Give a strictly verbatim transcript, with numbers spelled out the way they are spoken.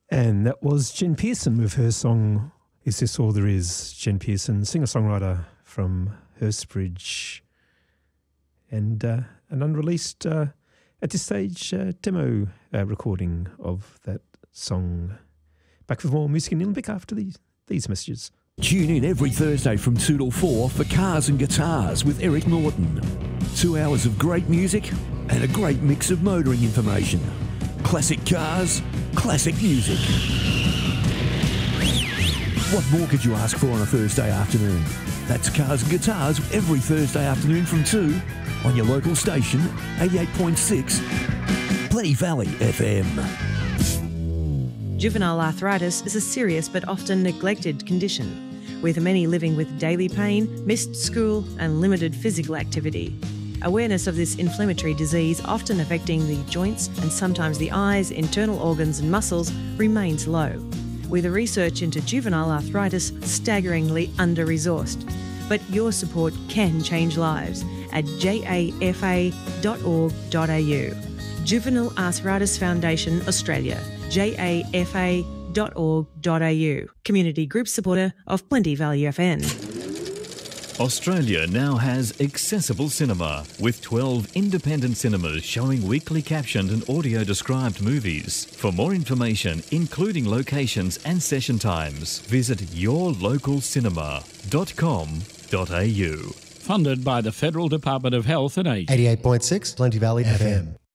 And that was Jen Pearson with her song, Is This All There Is? Jen Pearson, singer-songwriter from Hurstbridge. And uh, an unreleased, uh, at this stage, uh, demo uh, recording of that song. Back with more music in Nillumbik after these, these messages. Tune in every Thursday from two till four for Cars and Guitars with Eric Norton. Two hours of great music and a great mix of motoring information. Classic cars, classic music. What more could you ask for on a Thursday afternoon? That's Cars and Guitars every Thursday afternoon from two on your local station, eighty-eight point six, Plenty Valley F M. Juvenile arthritis is a serious but often neglected condition, with many living with daily pain, missed school and limited physical activity. Awareness of this inflammatory disease, often affecting the joints and sometimes the eyes, internal organs and muscles, remains low, with the research into juvenile arthritis staggeringly under-resourced. But your support can change lives at j a f a dot org dot a u. Juvenile Arthritis Foundation Australia, j a f a dot org dot a u. Community group supporter of Plenty Valley F M. Australia now has accessible cinema, with twelve independent cinemas showing weekly captioned and audio-described movies. For more information, including locations and session times, visit your local cinema dot com dot a u. Funded by the Federal Department of Health and Ageing. eighty-eight point six Plenty Valley F M.